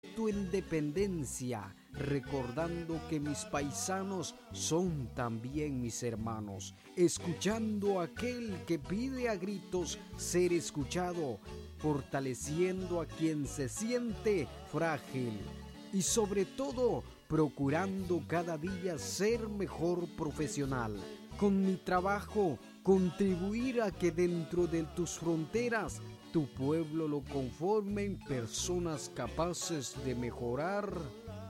tu independencia, recordando que mis paisanos son también mis hermanos, escuchando a aquel que pide a gritos ser escuchado, fortaleciendo a quien se siente frágil y sobre todo procurando cada día ser mejor profesional. Con mi trabajo, contribuir a que dentro de tus fronteras tu pueblo lo conformen personas capaces de mejorar